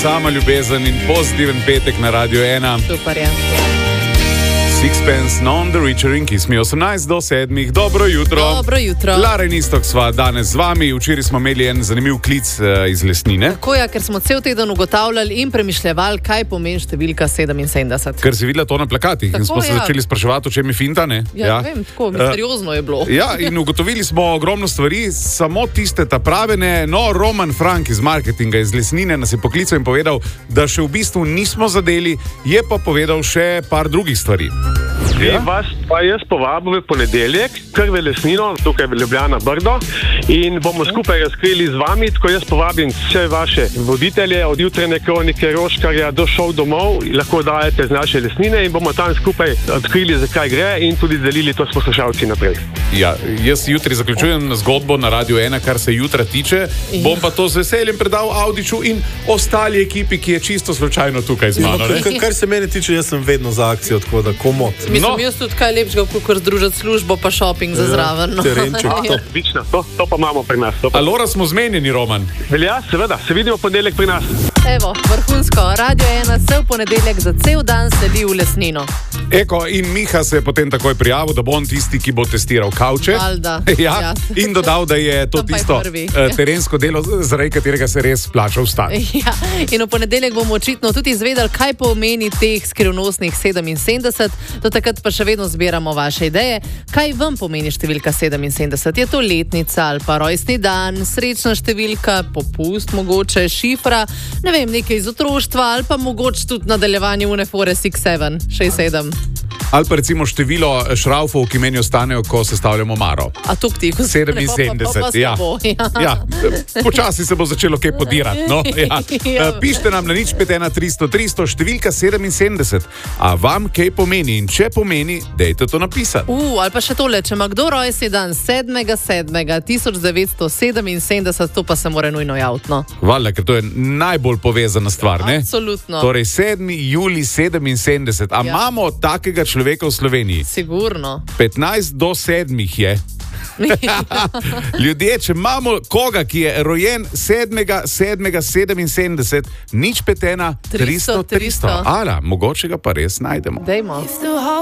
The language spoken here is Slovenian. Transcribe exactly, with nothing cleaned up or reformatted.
sama ljubezen in pozitiven petek na Radio ena. Super, ja. Sixpence, Non the Richer in Kiss Me, osemnajst do sedmih. Dobro jutro. Dobro jutro. Lara in Istok sva danes z vami. Včeraj smo imeli en zanimiv klic uh, iz Lesnine. Tako je, ker smo cel teden ugotavljali in premišljevali, kaj pomeni številka sedeminsedemdeset. Ker si videla to na plakatih Tako, in smo se ja. začeli spraševati, o čem je finta, ne? Ja, ja. Vem, tako misteriozno je bilo. Ja, in ugotovili smo ogromno stvari, samo tiste ta prave ne. No, Roman Frank iz marketinga iz Lesnine nas je poklical in povedal, da še v bistvu nismo zadeli, je pa povedal še par drugih stvari. Ja? Vas pa jaz povabil v ponedeljek, kar v Lesnino, tukaj v Ljubljana Brdo, in bomo skupaj razkrili z vami, tako jaz povabim vse vaše voditelje, od jutrajne kronike Roškarja do šov domov, lahko dajete z naše Lesnine in bomo tam skupaj odkrili, zakaj gre in tudi delili to s poslušalci naprej. Ja, jaz jutri zaključujem zgodbo na Radio ena, kar se jutra tiče, bom pa to z veseljem predal Audiču in ostali ekipi, ki je čisto slučajno tukaj z mano. Ja, kar, kar se mene tiče, jaz sem vedno za akcijo, tako da komot. Mislim, No. jaz tudi kaj lepšega, kot združiti službo pa shopping za zraven. No. terenček, Ja. Odlično, to, to pa imamo pri nas. To pa... Alora smo zmenjeni, Roman. Ja, seveda, se vidimo ponedeljek pri nas. Evo, vrhunsko. Radio ena se v ponedeljek za cel dan seli v Lesnino. Eko, in Miha se je potem takoj prijavil, da bo on tisti, ki bo testiral kavče. Valjda. Ja, Ja. in dodal, da je to To pa je tisto prvi. eh, terensko delo, zaradi katerega se res plača vstati. Ja, in v ponedeljek bomo očitno tudi izvedeli, kaj pomeni teh skrivnostnih sedeminsedemdeset. Do takrat pa še vedno zbiramo vaše ideje. Kaj vam pomeni številka sedeminsedemdeset? Je to letnica ali pa rojstni dan, srečna številka, popust, mogoče šifra, ne vem, nekaj iz otroštva ali pa mogoče tudi nadaljevanje unefore šest sedem, šest sedem. Ali pa recimo število šraufov, ki meni ostanejo, ko sestavljamo maro. A tuk ti, ko sedeminsedemdeset, ja. ja. Ja, počasi se bo začelo kaj podirati. No? Ja. Ja. Pišite nam na nič pet ena tristo tristo, številka sedeminsedemdeset. A vam kaj pomeni in če pomeni, dejte to napisati. Uh, ali pa še tole, če ima kdo rojstni dan sedmega sedmega tisoč devetsto sedeminsedemdeset, to pa se mora nujno javiti. No. Valjda, ker to je najbolj povezana stvar, ne? Absolutno. Torej sedmi julij sedeminsedemdeset. A Ja. imamo takega človeka v Sloveniji? Sigurno. petnajst do sedmih je. Ljudje, če imamo koga, ki je rojen sedmega sedmega sedeminsedemdeset, nič pet ena tristo tristo. tristo. Ala, mogoče ga pa res najdemo. Dejmo.